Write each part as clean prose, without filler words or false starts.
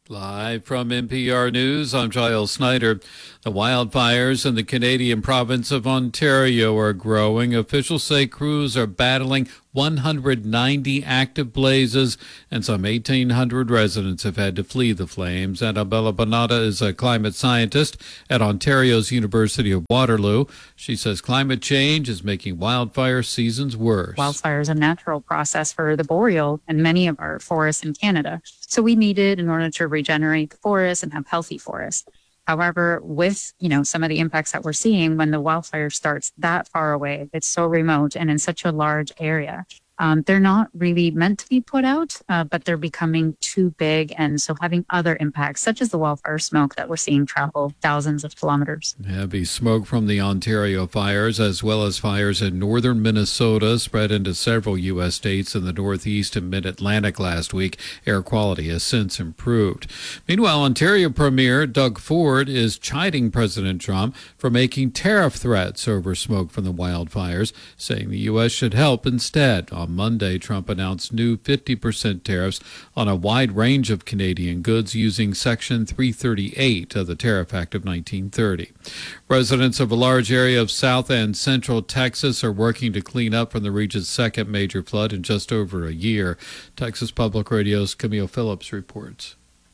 Live from NPR News, I'm Giles Snyder. The wildfires in the Canadian province of Ontario are growing. Officials say crews are battling 190 active blazes, and some 1,800 residents have had to flee the flames. Annabella Bonata is a climate scientist at Ontario's University of Waterloo. She says climate change is making wildfire seasons worse. Wildfire is a natural process for the boreal and many of our forests in Canada. So we need it in order to regenerate the forests and have healthy forests. However, with, some of the impacts that we're seeing when the wildfire starts that far away, it's so remote and in such a large area, they're not really meant to be put out, but they're becoming too big. And so having other impacts, such as the wildfire smoke that we're seeing travel thousands of kilometers. Heavy smoke from the Ontario fires, as well as fires in northern Minnesota, spread into several U.S. states in the Northeast and Mid-Atlantic last week. Air quality has since improved. Meanwhile, Ontario Premier Doug Ford is chiding President Trump for making tariff threats over smoke from the wildfires, saying the U.S. should help instead. On Monday, Trump announced new 50% tariffs on a wide range of Canadian goods using Section 338 of the Tariff Act of 1930. Residents of a large area of South and Central Texas are working to clean up from the region's second major flood in just over a year. Texas Public Radio's Camille Phillips reports.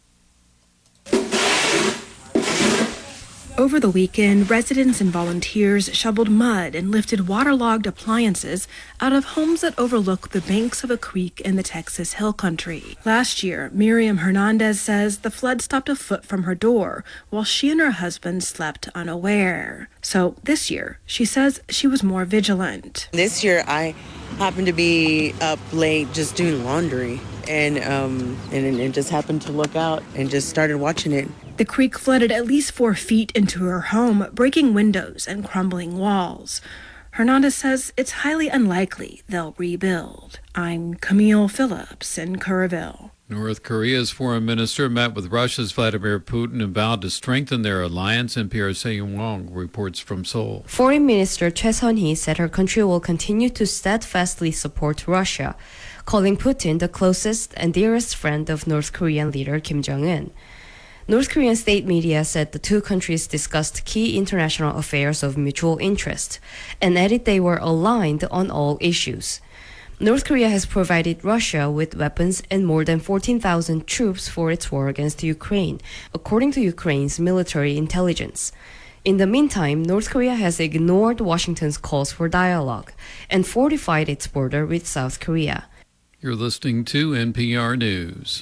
Over the weekend, residents and volunteers shoveled mud and lifted waterlogged appliances out of homes that overlook the banks of a creek in the Texas Hill Country. Last year, Miriam Hernandez says the flood stopped a foot from her door while she and her husband slept unaware. So this year, she says she was more vigilant. This year, I happened to be up late just doing laundry and just happened to look out and just started watching it. The creek flooded at least 4 feet into her home, breaking windows and crumbling walls. Hernandez says it's highly unlikely they'll rebuild. I'm Camille Phillips in Kerrville. North Korea's foreign minister met with Russia's Vladimir Putin and vowed to strengthen their alliance. NPR's Se-Young Wong reports from Seoul. Foreign Minister Choi Sun-hee said her country will continue to steadfastly support Russia, calling Putin the closest and dearest friend of North Korean leader Kim Jong-un. North Korean state media said the two countries discussed key international affairs of mutual interest and added they were aligned on all issues. North Korea has provided Russia with weapons and more than 14,000 troops for its war against Ukraine, according to Ukraine's military intelligence. In the meantime, North Korea has ignored Washington's calls for dialogue and fortified its border with South Korea. You're listening to NPR News.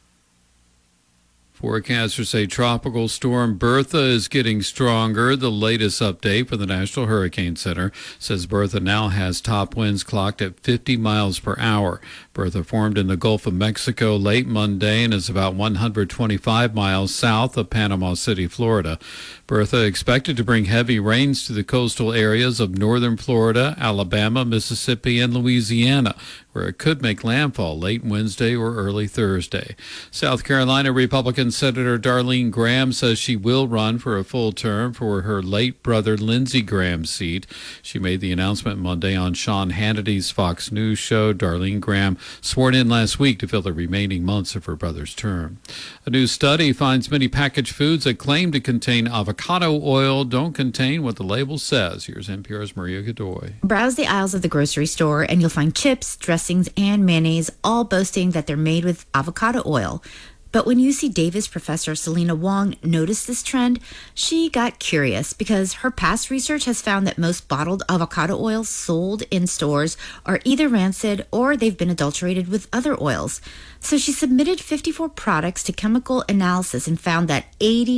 Forecasters say Tropical Storm Bertha is getting stronger. The latest update from the National Hurricane Center says Bertha now has top winds clocked at 50 miles per hour. Bertha formed in the Gulf of Mexico late Monday and is about 125 miles south of Panama City, Florida. Bertha expected to bring heavy rains to the coastal areas of northern Florida, Alabama, Mississippi, and Louisiana, where it could make landfall late Wednesday or early Thursday. South Carolina Republican Senator Darlene Graham says she will run for a full term for her late brother Lindsey Graham's seat. She made the announcement Monday on Sean Hannity's Fox News show. Darlene Graham sworn in last week to fill the remaining months of her brother's term. A new study finds many packaged foods that claim to contain avocado oil don't contain what the label says. Here's NPR's Maria Godoy. Browse the aisles of the grocery store and you'll find chips, dressings, and mayonnaise all boasting that they're made with avocado oil. But when UC Davis professor Selena Wong noticed this trend, she got curious because her past research has found that most bottled avocado oils sold in stores are either rancid or they've been adulterated with other oils. So she submitted 54 products to chemical analysis and found that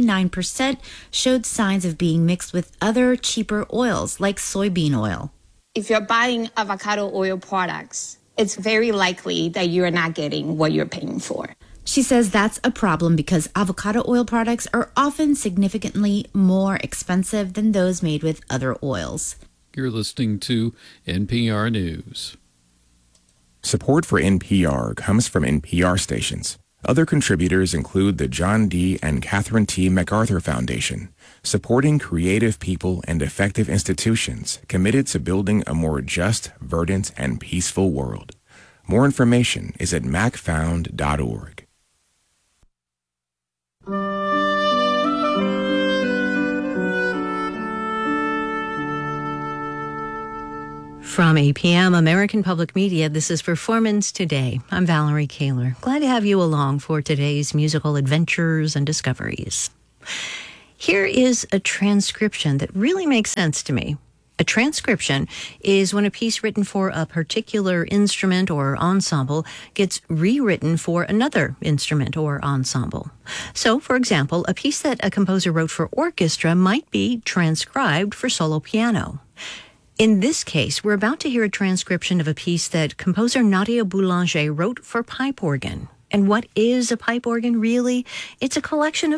89% showed signs of being mixed with other cheaper oils like soybean oil. If you're buying avocado oil products, it's very likely that you're not getting what you're paying for. She says that's a problem because avocado oil products are often significantly more expensive than those made with other oils. You're listening to NPR News. Support for NPR comes from NPR stations. Other contributors include the John D. and Catherine T. MacArthur Foundation, supporting creative people and effective institutions committed to building a more just, verdant, and peaceful world. More information is at macfound.org. From APM, American Public Media, this is Performance Today. I'm Valerie Kaler. Glad to have you along for today's musical adventures and discoveries. Here is a transcription that really makes sense to me. A transcription is when a piece written for a particular instrument or ensemble gets rewritten for another instrument or ensemble. So, for example, a piece that a composer wrote for orchestra might be transcribed for solo piano. In this case, we're about to hear a transcription of a piece that composer Nadia Boulanger wrote for pipe organ. And what is a pipe organ, really? It's a collection of